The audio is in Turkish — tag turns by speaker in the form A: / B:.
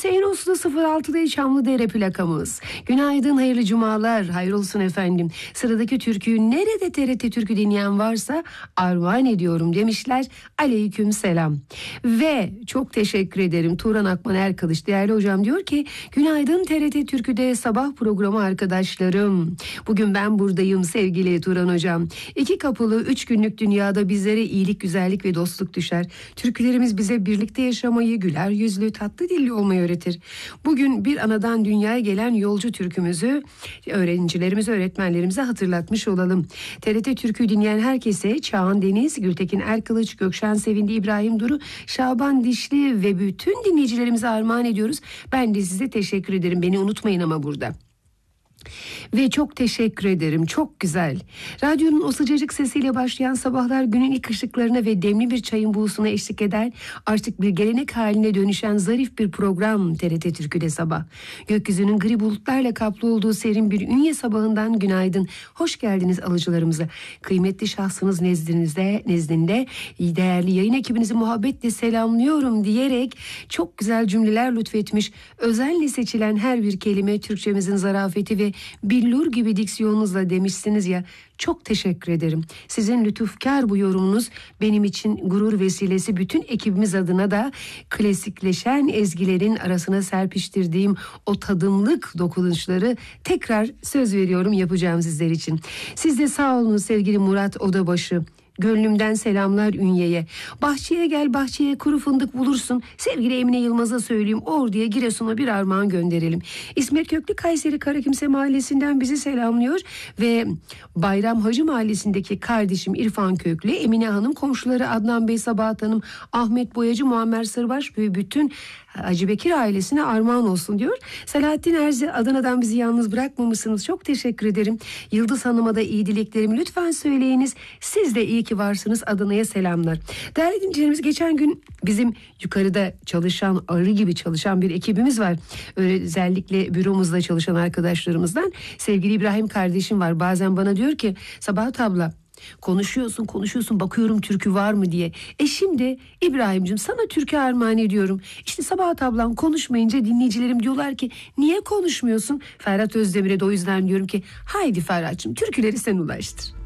A: Hüseyin Uslu 06'da Çamlıdere plakamız. Günaydın, hayırlı cumalar, hayrolsun efendim. Sıradaki türküyü nerede TRT Türkü dinleyen varsa armağan ediyorum demişler. Aleyküm selam. Ve çok teşekkür ederim. Turan Akman Erkılıç değerli hocam diyor ki günaydın TRT Türkü'de sabah programı arkadaşlarım. Bugün ben buradayım sevgili Turan hocam. 2 kapılı 3 günlük dünyada bizlere iyilik, güzellik ve dostluk düşer. Türkülerimiz bize birlikte yaşamayı, güler yüzlü, tatlı dilli olmayı öğretir. Bugün bir anadan dünyaya gelen yolcu türkümüzü öğrencilerimize, öğretmenlerimize hatırlatmış olalım. TRT Türkü dinleyen herkese Çağan Deniz, Gültekin Erkılıç, Gökşen Sevindi, İbrahim Duru, Şaban Dişli ve bütün dinleyicilerimize armağan ediyoruz. Ben de size teşekkür ederim. Beni unutmayın ama burada. Ve çok teşekkür ederim. Çok güzel. Radyonun o sıcacık sesiyle başlayan sabahlar günün ilk ışıklarına ve demli bir çayın buğusuna eşlik eder. Artık bir gelenek haline dönüşen zarif bir program TRT Türkü'de sabah. Gökyüzünün gri bulutlarla kaplı olduğu serin bir Ünye sabahından günaydın. Hoş geldiniz alıcılarımıza. Kıymetli şahsınız nezdinde değerli yayın ekibinizi muhabbetle selamlıyorum diyerek çok güzel cümleler lütfetmiş. Özenle seçilen her bir kelime Türkçemizin zarafeti ve billur gibi diksiyonunuzla demişsiniz ya, çok teşekkür ederim. Sizin lütufkar bu yorumunuz benim için gurur vesilesi, bütün ekibimiz adına da klasikleşen ezgilerin arasına serpiştirdiğim o tadımlık dokunuşları tekrar söz veriyorum yapacağım sizler için. Siz de sağ olun sevgili Murat Odabaşı. Gönlümden selamlar Ünye'ye. Bahçeye gel, bahçeye kuru fındık bulursun. Sevgili Emine Yılmaz'a söyleyeyim, Ordu'ya, Giresun'a bir armağan gönderelim. İsmet Köklü Kayseri Karakimse Mahallesi'nden bizi selamlıyor ve Bayram Hacı Mahallesi'ndeki kardeşim İrfan Köklü, Emine Hanım, komşuları Adnan Bey, Sabahat Hanım, Ahmet Boyacı, Muammer Sırbaş ve bütün Hacı Bekir ailesine armağan olsun diyor. Selahattin Erzi, Adana'dan bizi yalnız bırakmamışsınız. Çok teşekkür ederim. Yıldız Hanım'a da iyi dileklerimi lütfen söyleyiniz. Siz de iyi ki varsınız. Adana'ya selamlar. Değerli dinleyicilerimiz, geçen gün bizim yukarıda çalışan, arı gibi çalışan bir ekibimiz var. Özellikle büromuzda çalışan arkadaşlarımızdan sevgili İbrahim kardeşim var. Bazen bana diyor ki Sabahat abla, konuşuyorsun bakıyorum türkü var mı diye. Şimdi İbrahim'cim sana türkü armağan ediyorum. İşte Sabahat ablam konuşmayınca dinleyicilerim diyorlar ki niye konuşmuyorsun? Ferhat Özdemir'e de o yüzden diyorum ki haydi Ferhat'cığım türküleri sen ulaştır.